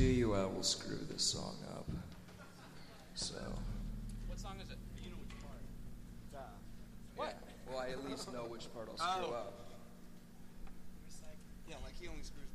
you, I will screw this song up. So. What song is it? You know which part. What? Yeah. Well, I at least know which part I'll screw up. Yeah, like he only screws